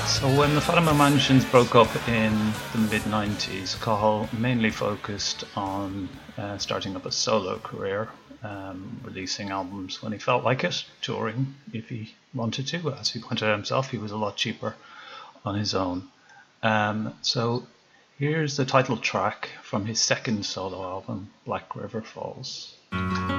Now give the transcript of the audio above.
So when the Fatima Mansions broke up in the mid-90s, Cahill mainly focused on starting up a solo career, releasing albums when he felt like it, touring if he wanted to. As he pointed out himself, he was a lot cheaper on his own. So here's the title track from his second solo album, Black River Falls.